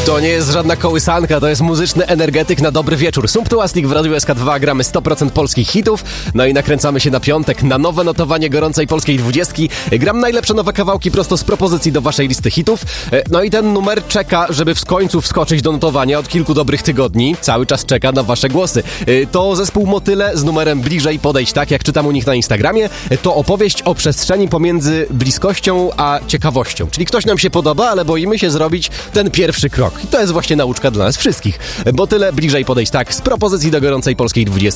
To nie jest żadna kołysanka, to jest muzyczny energetyk na dobry wieczór. Sumptułastik w Radiu SK2, gramy 100% polskich hitów, no i nakręcamy się na piątek na nowe notowanie gorącej polskiej 20. Gram najlepsze nowe kawałki prosto z propozycji do waszej listy hitów. No i ten numer czeka, żeby w końcu wskoczyć do notowania od kilku dobrych tygodni. Cały czas czeka na wasze głosy. To zespół Motyle z numerem Bliżej podejść tak, jak czytam u nich na Instagramie. To opowieść o przestrzeni pomiędzy bliskością a ciekawością. Czyli ktoś nam się podoba, ale boimy się zrobić ten pierwszy krok. I to jest właśnie nauczka dla nas wszystkich. Motyle Bliżej podejść tak z propozycji do gorącej polskiej 20.